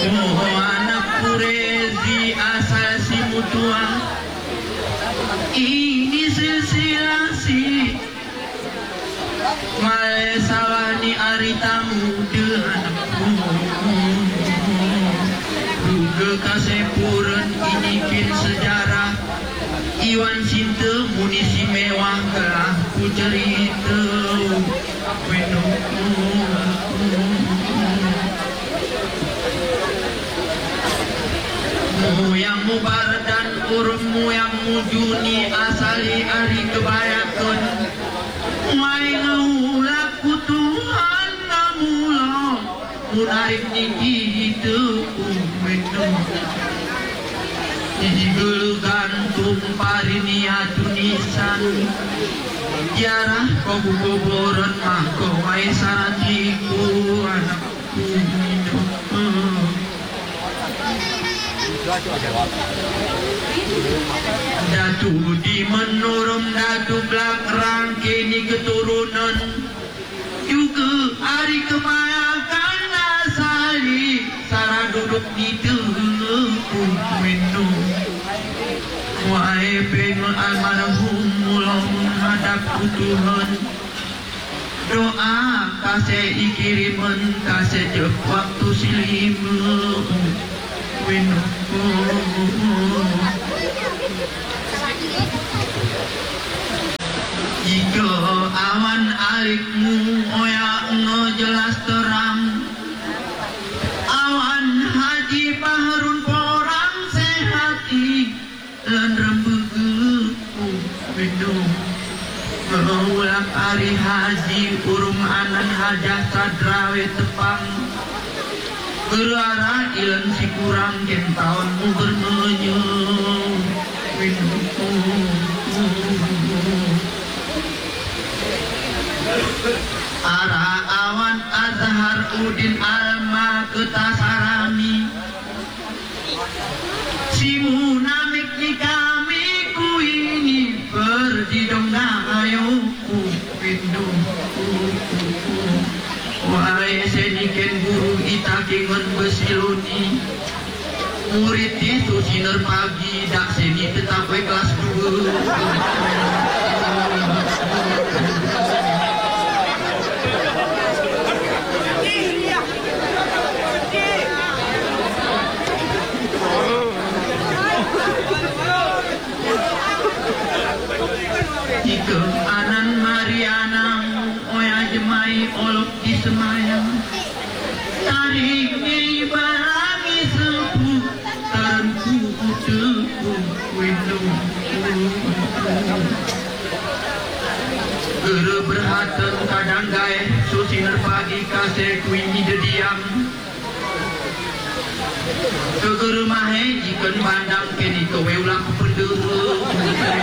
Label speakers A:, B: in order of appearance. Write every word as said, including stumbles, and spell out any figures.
A: Oh anak purezi asal si mutuang ini silsilasi Mae sawani ari tamu de anakku Duga kasepuran ini kin sejarah Iwan Sinta munisi mewah telah ku cerita Weno Yang mubar dan urmu yang mujuni asali ari kebayakan Mai ngaulah ku Tuhan ngamulah Munarik niki itu umenu Jigul gantung parinia tunisan Jarah kau kuboran mah kau mai saratiku anakku minum Datu di menurun datu belak rangkini keturunan juga hari kemayakan asali sarah duduk di teluku minum wahai pengen almarhum mulau menghadap Tuhan doa kasih ikiriman kasih jep waktu silim minum jika awan alikmu oyak ngejelas terang awan haji baharun porang sehati lan rembegu minum mengulang hari haji urung anan hajah sadrawe tepang berara ilan si kurang ken tahunmu bermenyu minum Ara awan azhar udin alma ketasarami si munamik ni kami ku ini berdidong ayo ku pindung wahai seniken guru itakingan besiluni murid itu sinar pagi dak seni tetap kelas dua Jika anan Mariana oya jemai olok di semayang tarik ni barangi sepu tanku utuku windu Gere berhatan kadang gae susiner pagi kasih kuini dediam Kegere mahe jikan bandang kini kowe ulah penduru